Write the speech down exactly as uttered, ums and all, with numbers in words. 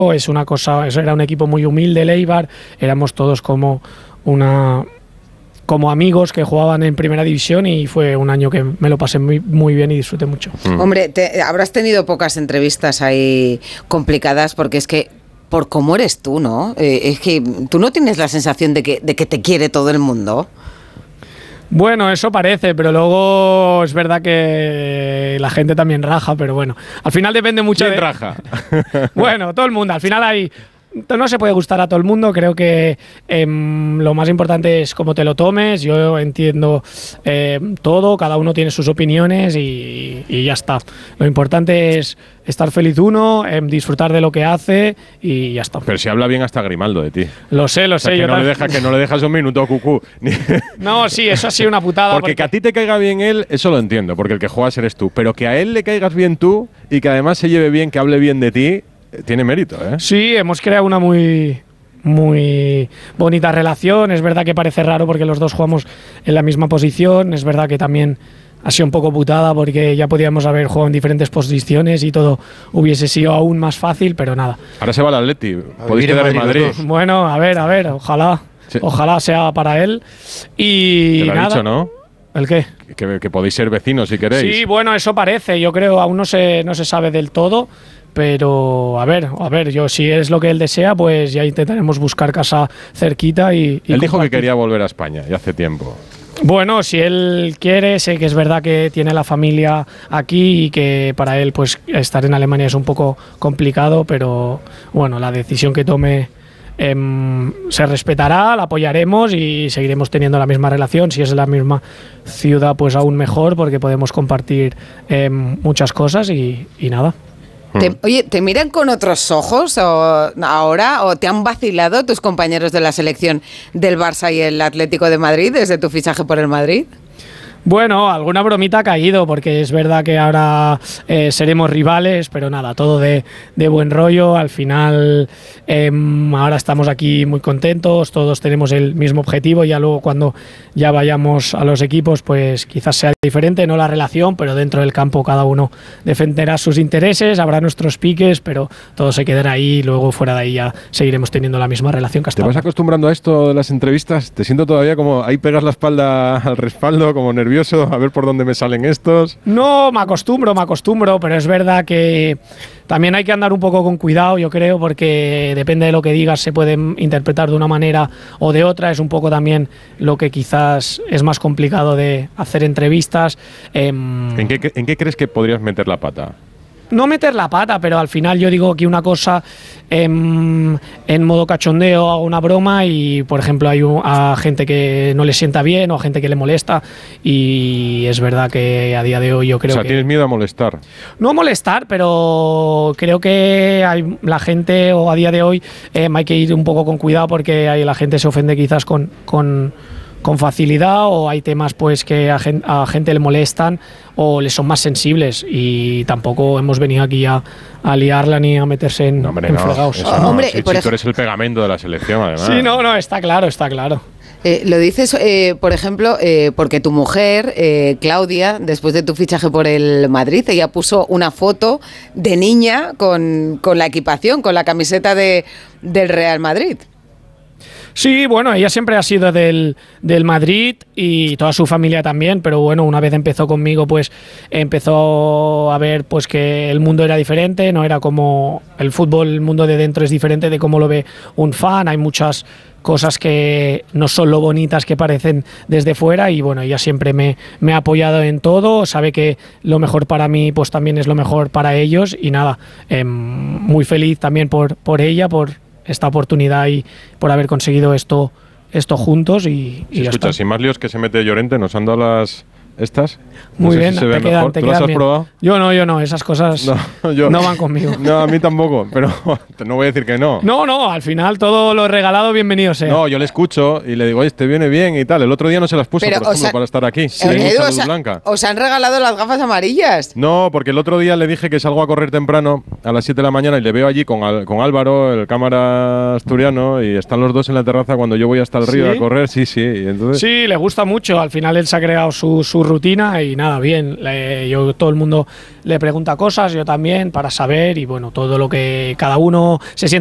es una cosa, eso era un equipo muy humilde, el Eibar, éramos todos como una como amigos que jugaban en primera división y fue un año que me lo pasé muy, muy bien y disfruté mucho. Mm. Hombre, te, habrás tenido pocas entrevistas ahí complicadas porque es que por cómo eres tú, ¿no? Eh, es que tú no tienes la sensación de que, de que te quiere todo el mundo. Bueno, eso parece, pero luego es verdad que la gente también raja, pero bueno, al final depende mucho ¿Quién de... raja? Bueno, todo el mundo, al final hay... No se puede gustar a todo el mundo, creo que eh, lo más importante es cómo te lo tomes, yo entiendo eh, todo, cada uno tiene sus opiniones y, y ya está. Lo importante es estar feliz uno, eh, disfrutar de lo que hace y ya está. Pero si habla bien hasta Grimaldo de ti. Lo sé, lo O sea, sé. que, yo no tal... le deja, que no le dejas un minuto, cucú. No, sí, eso ha sido una putada. Porque, porque que a ti te caiga bien él, eso lo entiendo, porque el que juegas eres tú. Pero que a él le caigas bien tú y que además se lleve bien, que hable bien de ti, tiene mérito, ¿eh? Sí, hemos creado una muy, muy bonita relación. Es verdad que parece raro porque los dos jugamos en la misma posición. Es verdad que también ha sido un poco putada porque ya podíamos haber jugado en diferentes posiciones y todo hubiese sido aún más fácil, pero nada. Ahora se va al Atleti. Podéis quedar en Madrid. Bueno, a ver, a ver, ojalá. Sí. Ojalá sea para él. Y Te lo nada. ha dicho, ¿no? ¿El qué? Que, que podéis ser vecinos si queréis. Sí, bueno, eso parece. Yo creo, aún no se, no se sabe del todo. Pero a ver, a ver, yo si es lo que él desea, pues ya intentaremos buscar casa cerquita y, y él dijo compartir. que quería volver a España ya hace tiempo. Bueno, si él quiere, sé que es verdad que tiene la familia aquí y que para él pues estar en Alemania es un poco complicado, pero bueno, la decisión que tome eh, se respetará, la apoyaremos y seguiremos teniendo la misma relación. Si es en la misma ciudad, pues aún mejor porque podemos compartir eh, muchas cosas y, y nada. Te, oye, ¿te miran con otros ojos o, ahora o te han vacilado tus compañeros de la selección del Barça y el Atlético de Madrid desde tu fichaje por el Madrid? Bueno, alguna bromita ha caído porque es verdad que ahora eh, seremos rivales, pero nada, todo de, de buen rollo. Al final eh, ahora estamos aquí muy contentos, todos tenemos el mismo objetivo. Ya luego cuando ya vayamos a los equipos pues quizás sea diferente, no la relación, pero dentro del campo cada uno defenderá sus intereses, habrá nuestros piques, pero todo se quedará ahí y luego fuera de ahí ya seguiremos teniendo la misma relación que hasta ¿Te vas ahora. acostumbrando a esto de las entrevistas? Te siento todavía como ahí pegas la espalda al respaldo, como nervioso. A ver por dónde me salen estos. No, me acostumbro, me acostumbro, pero es verdad que también hay que andar un poco con cuidado, yo creo, porque depende de lo que digas, se puede interpretar de una manera o de otra. Es un poco también lo que quizás es más complicado de hacer entrevistas. Eh, ¿En qué, ¿En qué crees que podrías meter la pata? No meter la pata, pero al final yo digo que una cosa en, en modo cachondeo hago una broma y, por ejemplo, hay un, a gente que no le sienta bien o a gente que le molesta y es verdad que a día de hoy yo creo que... O sea, ¿tienes miedo a molestar? No a molestar, pero creo que hay la gente o a día de hoy eh, hay que ir un poco con cuidado porque hay, la gente se ofende quizás con... con con facilidad o hay temas pues que a gente, a gente le molestan o le son más sensibles y tampoco hemos venido aquí a, a liarla ni a meterse en, no, hombre, en no, fregados. Eso no, Hombre, si, por si ej- tú eres el pegamento de la selección, además. Sí, no, no, está claro, está claro. Eh, lo dices, eh, por ejemplo, eh, porque tu mujer, eh, Claudia, después de tu fichaje por el Madrid, ella puso una foto de niña con, con la equipación, con la camiseta de, del Real Madrid. Sí, bueno, ella siempre ha sido del, del Madrid y toda su familia también, pero bueno, una vez empezó conmigo, pues empezó a ver pues que el mundo era diferente, no era como el fútbol, el mundo de dentro es diferente de cómo lo ve un fan, hay muchas cosas que no son lo bonitas que parecen desde fuera y bueno, ella siempre me, me ha apoyado en todo, sabe que lo mejor para mí pues también es lo mejor para ellos y nada, eh, muy feliz también por, por ella, por esta oportunidad y por haber conseguido esto, esto juntos y, y si ya escucha, está. sin más líos que se mete Llorente, nos han dado las estas. No Muy sé bien, si se ve te quedan, mejor. te ¿Tú las quedan has bien. probado? Yo no, yo no, esas cosas no, yo, no van conmigo. No, a mí tampoco, pero no voy a decir que no. No, no, al final todo lo regalado, bienvenido sea. No, yo le escucho y le digo, oye, te viene bien y tal. El otro día no se las puso, Pero, por ejemplo, o sea, para estar aquí. Sí. Sí, Edu, salud os, ha- blanca. os han regalado las gafas amarillas. No, porque el otro día le dije que salgo a correr temprano a las siete de la mañana y le veo allí con, Al- con Álvaro, el cámara asturiano, y están los dos en la terraza cuando yo voy hasta el río ¿Sí? a correr. Sí, sí. Y entonces, Sí, le gusta mucho. Al final él se ha creado su, su rutina y nada, bien. Le, yo todo el mundo le pregunta cosas, yo también, para saber y bueno, todo lo que cada uno se siente